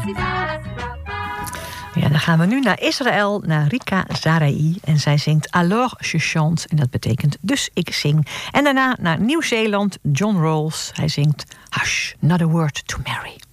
Ja, dan gaan we nu naar Israël, naar Rika Zaraï. En zij zingt Alors je chante. En dat betekent dus ik zing. En daarna naar Nieuw-Zeeland, John Rawls. Hij zingt Hush, not a word to Mary.